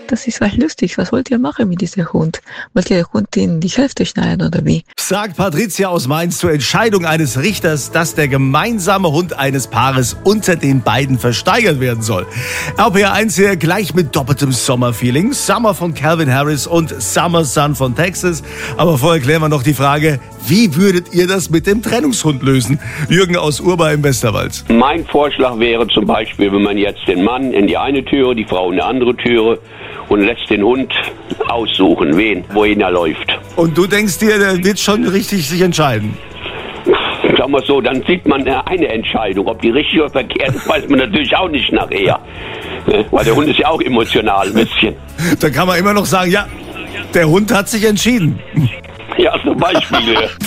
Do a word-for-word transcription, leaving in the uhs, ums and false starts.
das ist was Lustiges. Was wollt ihr machen mit diesem Hund? Wollt ihr den Hund in die Hälfte schneiden oder wie? Sagt Patricia aus Mainz zur Entscheidung eines Richters, dass der gemeinsame Hund eines Paares unter den beiden versteigert werden soll. R P R eins hier gleich mit doppeltem Sommerfeeling. Summer von Calvin Harris und Summer Sun von Texas. Aber vorher klären wir noch die Frage, wie würdet ihr das mit dem Trennungshund lösen? Jürgen aus Urba im Westerwald. Mein Vorschlag wäre zum Beispiel, wenn man jetzt den Mann in die eine Türe, die Frau in die andere Türe und lässt den Hund aussuchen, wen, wohin er läuft. Und du denkst dir, der wird schon richtig sich entscheiden? Sagen wir so, dann sieht man eine Entscheidung. Ob die richtig oder verkehrt ist, weiß man natürlich auch nicht nachher. Weil der Hund ist ja auch emotional ein bisschen. Da kann man immer noch sagen, ja, der Hund hat sich entschieden. Ja, zum Beispiel.